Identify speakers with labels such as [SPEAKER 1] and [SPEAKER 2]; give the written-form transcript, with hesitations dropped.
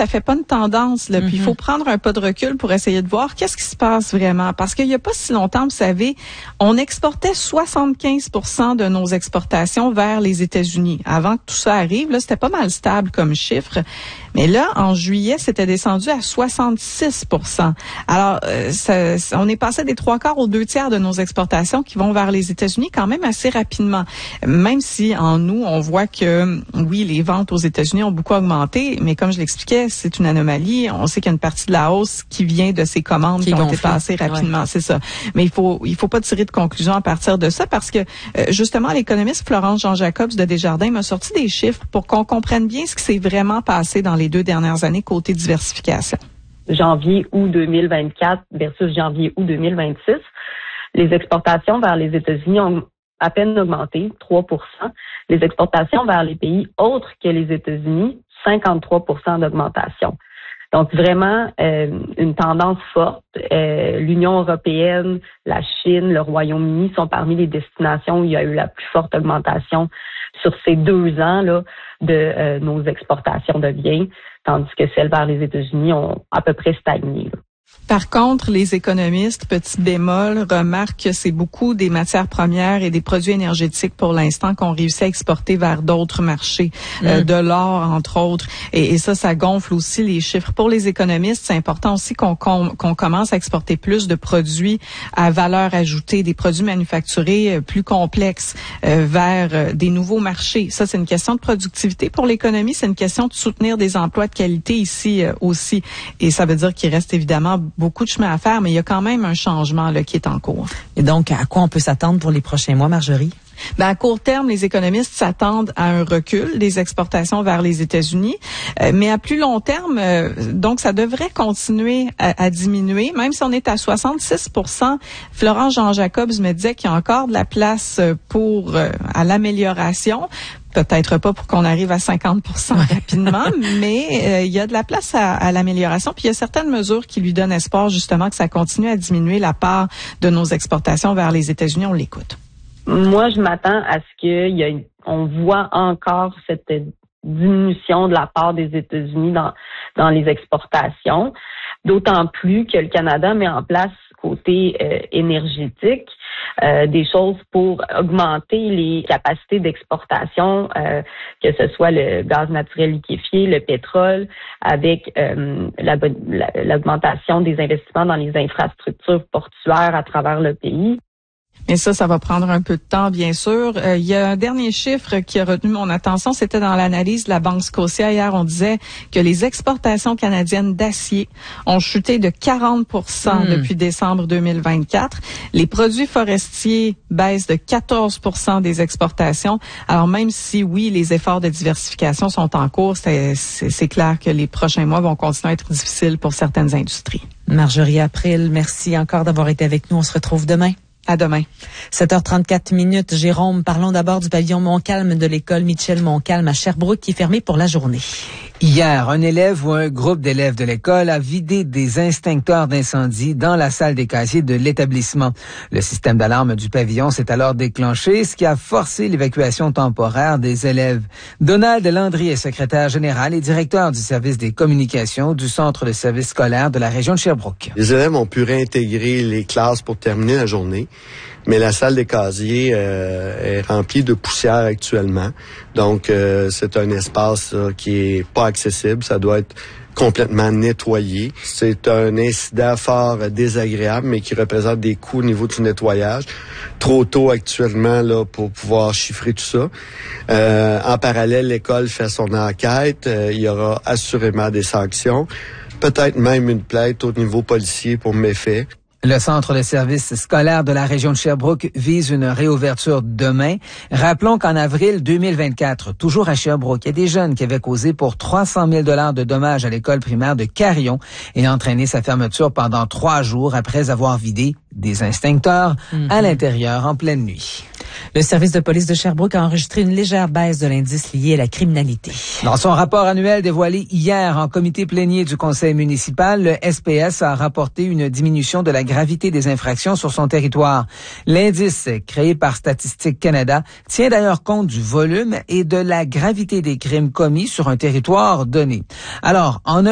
[SPEAKER 1] ça fait pas une tendance, là. Puis il faut prendre un pas de recul pour essayer de voir qu'est-ce qui se passe vraiment. Parce qu'il y a pas si longtemps, vous savez, on exportait 75% de nos exportations vers les États-Unis. Avant que tout ça arrive, là, c'était pas mal stable comme chiffre. Mais là, en juillet, c'était descendu à 66%. Alors, on est passé des 3/4 aux 2/3 de nos exportations qui vont vers les États-Unis quand même assez rapidement. Même si en nous, on voit que, oui, les ventes aux États-Unis ont beaucoup augmenté, mais comme je l'expliquais, c'est une anomalie. On sait qu'il y a une partie de la hausse qui vient de ces commandes qui ont été passées rapidement, ouais. C'est ça. Mais il faut pas tirer de conclusion à partir de ça parce que, justement, l'économiste Florence Jean-Jacobs de Desjardins m'a sorti des chiffres pour qu'on comprenne bien ce qui s'est vraiment passé dans les 2 dernières années côté diversification.
[SPEAKER 2] Janvier-août 2024 versus janvier-août 2026, les exportations vers les États-Unis ont à peine augmenté, 3%. Les exportations vers les pays autres que les États-Unis, 53% d'augmentation. Donc vraiment une tendance forte. L'Union européenne, la Chine, le Royaume-Uni sont parmi les destinations où il y a eu la plus forte augmentation sur ces 2 ans là de nos exportations de biens, tandis que celles vers les États-Unis ont à peu près stagné, là.
[SPEAKER 1] Par contre, les économistes, petit bémol, remarquent que c'est beaucoup des matières premières et des produits énergétiques pour l'instant qu'on réussit à exporter vers d'autres marchés, de l'or entre autres. Et ça gonfle aussi les chiffres. Pour les économistes, c'est important aussi qu'on commence à exporter plus de produits à valeur ajoutée, des produits manufacturés plus complexes vers des nouveaux marchés. Ça, c'est une question de productivité pour l'économie. C'est une question de soutenir des emplois de qualité ici aussi. Et ça veut dire qu'il reste évidemment beaucoup de chemin à faire, mais il y a quand même un changement là qui est en cours.
[SPEAKER 3] Et donc, à quoi on peut s'attendre pour les prochains mois, Marjorie?
[SPEAKER 1] Ben, à court terme, les économistes s'attendent à un recul des exportations vers les États-Unis, mais à plus long terme, donc ça devrait continuer à diminuer, même si on est à 66%. Florence Jean-Jacobs me disait qu'il y a encore de la place pour à l'amélioration. Peut-être pas pour qu'on arrive à 50% rapidement, mais il y a de la place à l'amélioration. Puis il y a certaines mesures qui lui donnent espoir justement que ça continue à diminuer la part de nos exportations vers les États-Unis. On l'écoute.
[SPEAKER 2] Moi, je m'attends à ce on voit encore cette diminution de la part des États-Unis dans les exportations, d'autant plus que le Canada met en place côté énergétique des choses pour augmenter les capacités d'exportation, que ce soit le gaz naturel liquéfié, le pétrole, avec l'augmentation des investissements dans les infrastructures portuaires à travers le pays.
[SPEAKER 1] Mais ça va prendre un peu de temps, bien sûr. Il y a un dernier chiffre qui a retenu mon attention, c'était dans l'analyse de la Banque Scotia. Hier, on disait que les exportations canadiennes d'acier ont chuté de 40% depuis décembre 2024. Les produits forestiers baissent de 14% des exportations. Alors même si, oui, les efforts de diversification sont en cours, c'est clair que les prochains mois vont continuer à être difficiles pour certaines industries.
[SPEAKER 3] Marjorie April, merci encore d'avoir été avec nous. On se retrouve demain.
[SPEAKER 1] À demain.
[SPEAKER 3] 7h34. Jérôme, parlons d'abord du pavillon Montcalm de l'école Michel Montcalm à Sherbrooke qui est fermé pour la journée.
[SPEAKER 4] Hier, un élève ou un groupe d'élèves de l'école a vidé des extincteurs d'incendie dans la salle des casiers de l'établissement. Le système d'alarme du pavillon s'est alors déclenché, ce qui a forcé l'évacuation temporaire des élèves. Donald Landry est secrétaire général et directeur du service des communications du centre de service scolaire de la région de Sherbrooke.
[SPEAKER 5] Les élèves ont pu réintégrer les classes pour terminer la journée. Mais la salle des casiers est remplie de poussière actuellement. Donc, c'est un espace qui est pas accessible. Ça doit être complètement nettoyé. C'est un incident fort désagréable, mais qui représente des coûts au niveau du nettoyage. Trop tôt actuellement là pour pouvoir chiffrer tout ça. En parallèle, l'école fait son enquête. Il y aura assurément des sanctions. Peut-être même une plainte au niveau policier pour méfaits.
[SPEAKER 4] Le centre de service scolaire de la région de Sherbrooke vise une réouverture demain. Rappelons qu'en avril 2024, toujours à Sherbrooke, il y a des jeunes qui avaient causé pour 300 000 $ de dommages à l'école primaire de Carillon et entraîné sa fermeture pendant 3 jours après avoir vidé des extincteurs à l'intérieur en pleine nuit.
[SPEAKER 3] Le service de police de Sherbrooke a enregistré une légère baisse de l'indice lié à la criminalité.
[SPEAKER 4] Dans son rapport annuel dévoilé hier en comité plénier du conseil municipal, le SPS a rapporté une diminution de la gravité des infractions sur son territoire. L'indice créé par Statistique Canada tient d'ailleurs compte du volume et de la gravité des crimes commis sur un territoire donné. Alors, en